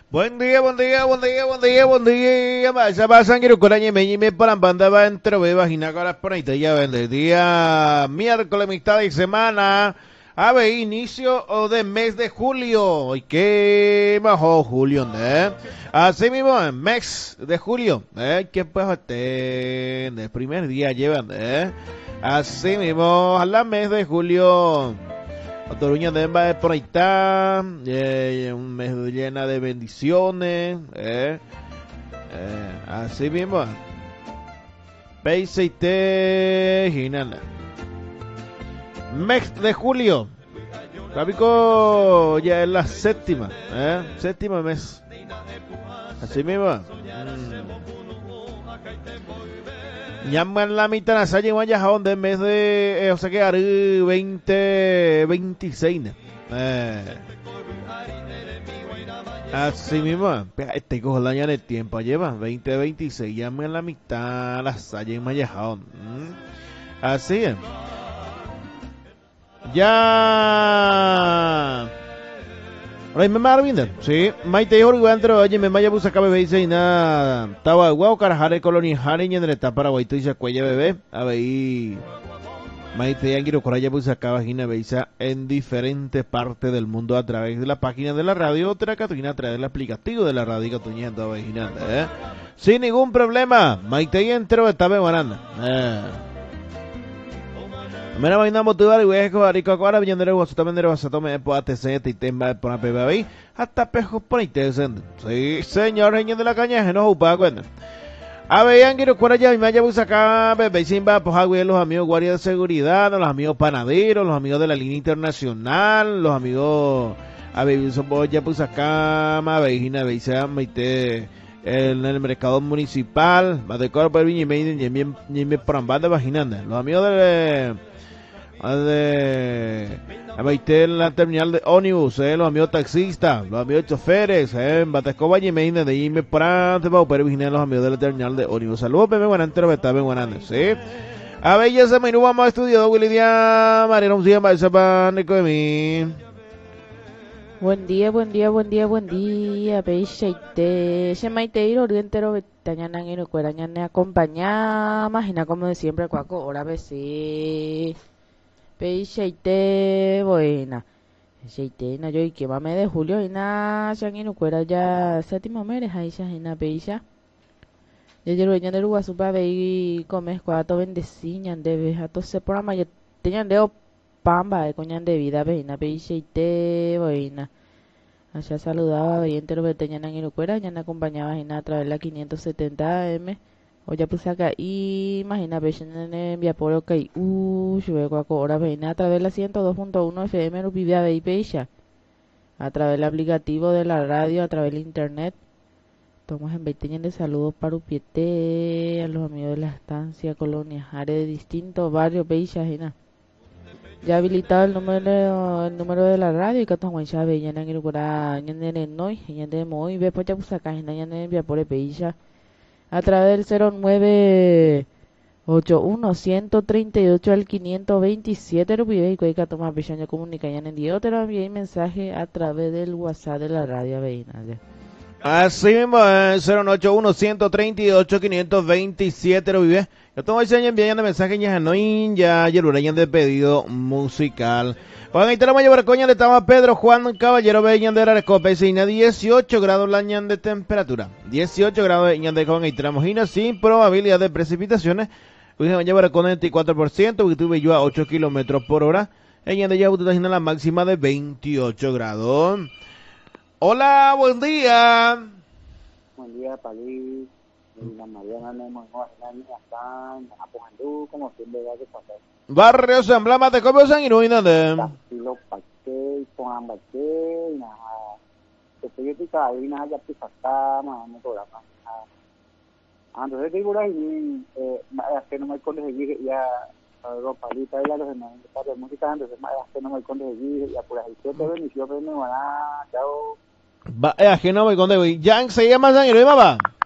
Buen día, buen día, buen día, buen día, buen día. Vaya, pasan quiero corañe me para banda va entre vagina con las por ahí te ya vende. Día miércoles, mitad de semana. A ver, inicio de mes de julio. ¿Y qué mejor julio, ¿eh? Así mismo, mes de julio. ¿Qué pues el primer día llevan, Así mismo, a la mes de julio. Toruña de Emba por ahí está, un mes llena de bendiciones, así mismo. Peisete Ginana. Mes de julio. Tráfico ya es la séptima, séptima mes. Así mismo. Llaman la mitad de la salle Guayajón del mes de, o sea que haré 2026. Así mismo, este cojo la de tiempo lleva 2026, llaman la mitad de la salle en Guayajón. Así es. Ya. Ahora me marvinda, sí. Maite dijo que entro, oye, me vaya a buscar bebé y nada. Estaba guau, carajare, colonia, jare, y en el etapa Paraguay, tú dices, cuella bebé. A ver, Maite ya quiero correr buscar vagina beisa en diferentes partes del mundo a través de la página de la radio, otra Catrina a través del aplicativo de la radio Catuña, vagina, sin ningún problema. Maite ya entro, estaba banana. Mira, vaina motivar y voy a escoger y ahora viendo el también vas a tomar por ATC y tema por la PBI hasta pejo por ahí. Sí, señor, señor de la caña, no upa cuenta. A ver, quiero cuara ya y me haya buscado acá, bebé Simba, pues hago los amigos guardias de seguridad, los amigos panaderos, los amigos de la línea internacional, los amigos a ver, somos ya pues acá, ma vejina, veisa, maite en el mercado municipal, va de coro por viña y me parambanda vaginando. Los amigos de en la terminal de ómnibus, los amigos taxistas, los amigos choferes, en Batescoba y Medina de irme para antes para poder vigilar los amigos de la terminal de ómnibus. Saludos, bebé, buenas tardes, está bien, buenas, ¿sí? A ver, ya se me vamos a estudiar, Willy Díaz, Mariano, un día más, sepan, Nico de mí. Buen día, buen día, buen día, buen día, Peixeite. Shemaiteiro, Orientero, Betañana, y Cuerañana, acompaña, imagina como de siempre, cuaco, hora, besi. Peixeite, buena. Peixeite, na yo, y que mame de julio, y na, Shangino, Cuera, ya, séptimo meres, ahí, Shangina, Peixa. Ya, yo, ya, de Uruguasupa, ve, comes, cuatro, bendeciñan, de bejato, se por ama, ya, tenían de pamba, de coñan de vida, veina, Peixeite, buena. Allá saludaba, veía entero, tenían en el cuera, ya me acompañaba, a través de la 570 AM. O ya puse acá, y imagina, veían en Viaporo, que llueve ahora veina a través de la 102.1 FM, no vivía de Ipeisha. A través del aplicativo de la radio, a través del internet. Tomamos en Beiteña de saludos para Upiete, a los amigos de la estancia, colonias, áreas de distintos barrios, Peisha, ya habilitado el número de la radio y que estamos ya veían en el cura ñande noy ñande muy ve pues ya puse acá ñande envía por peilla a través del 0981 138 al 527 rubí y que toma peña comunica en dio te lo envié mensaje a través del WhatsApp de la radio veína ya. Así mismo, 091-138-527 lo vive. Yo tengo enviando mensajes ya no ya ayer de pedido musical. Juan Italo Mayo Barcoña le estaba Pedro Juan Caballero Beñan de Arecope, 18 grados la de temperatura. 18 grados de Juan Italo Mojina sin probabilidad de precipitaciones. Luis Mayo Barcoña 24%, YouTube yo a 8 kilómetros por hora. Ella de ya la máxima de 28 grados. Hola, buen día. Buen día, Palí. La Mariana Nemo, están apoyando como siempre va a pasar. Barrio San Blas, te copió San Iruina de. Lo paqué, pongan baqué, yo estoy cada vez ya pisacá, no programa. Entonces digo ahí, que no me condes allí ya los palitas ya los demás de música, entonces que no me condes allí ya por ahí te bendiciones, me van a chao. Va, ajeno me conde, ya se llama San Iruina, va.